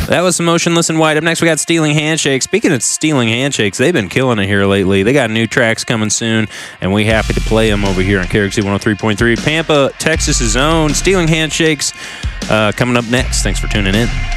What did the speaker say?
That was Motionless in White. Up next, we got Stealing Handshakes. Speaking of Stealing Handshakes, they've been killing it here lately. They got new tracks coming soon, and we happy to play them over here on KRXC 103.3. Pampa, Texas's own Stealing Handshakes coming up next. Thanks for tuning in.